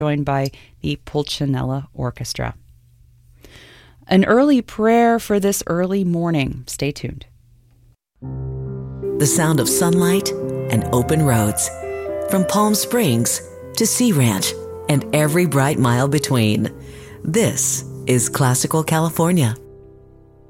joined by the Pulcinella Orchestra. An early prayer for this early morning. Stay tuned. The sound of sunlight and open roads. From Palm Springs to Sea Ranch and every bright mile between. This is Classical California.